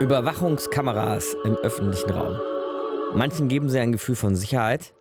Überwachungskameras im öffentlichen Raum. Manchen geben sie ein Gefühl von Sicherheit,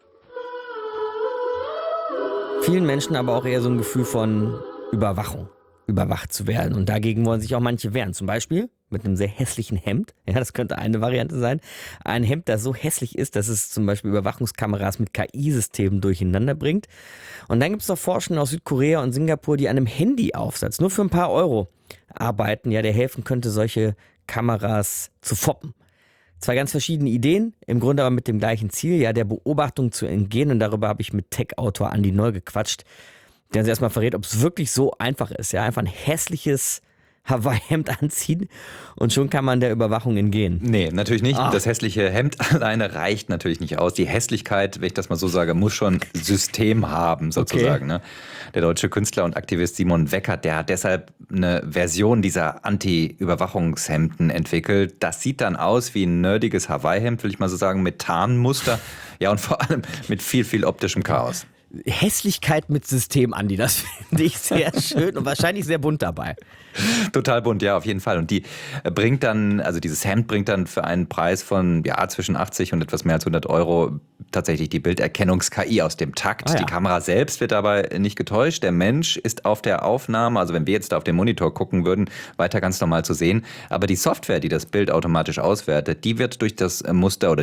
vielen Menschen aber auch eher so ein Gefühl von Überwachung, überwacht zu werden. Und dagegen wollen sich auch manche wehren. Zum Beispiel mit einem sehr hässlichen Hemd. Ja, das könnte eine Variante sein. Ein Hemd, das so hässlich ist, dass es zum Beispiel Überwachungskameras mit KI-Systemen durcheinander bringt. Und dann gibt es noch Forscher aus Südkorea und Singapur, die an einem Handyaufsatz nur für ein paar Euro arbeiten, ja, der helfen könnte, solche Kameras zu foppen. Zwei ganz verschiedene Ideen, im Grunde aber mit dem gleichen Ziel, ja, der Beobachtung zu entgehen. Und darüber habe ich mit Tech-Autor Andi Noll gequatscht, der uns erstmal verrät, ob es wirklich so einfach ist. Ja, einfach ein hässliches Hawaii-Hemd anziehen und schon kann man der Überwachung entgehen. Nee, natürlich nicht. Das hässliche Hemd alleine reicht natürlich nicht aus. Die Hässlichkeit, wenn ich das mal so sage, muss schon System haben, sozusagen. Okay. Ne? Der deutsche Künstler und Aktivist Simon Weckert, der hat deshalb eine Version dieser Anti-Überwachungshemden entwickelt. Das sieht dann aus wie ein nerdiges Hawaii-Hemd, will ich mal so sagen, mit Tarnmuster. Ja, und vor allem mit viel, viel optischem Chaos. Hässlichkeit mit System, Andi, das finde ich sehr schön und wahrscheinlich sehr bunt dabei. Total bunt, ja, auf jeden Fall. Und die bringt dann, also dieses Hemd bringt dann für einen Preis von zwischen 80 und etwas mehr als 100 Euro tatsächlich die Bilderkennungs-KI aus dem Takt. Ah ja. Die Kamera selbst wird dabei nicht getäuscht. Der Mensch ist auf der Aufnahme, also wenn wir jetzt da auf den Monitor gucken würden, weiter ganz normal zu sehen. Aber die Software, die das Bild automatisch auswertet, die wird durch das Muster oder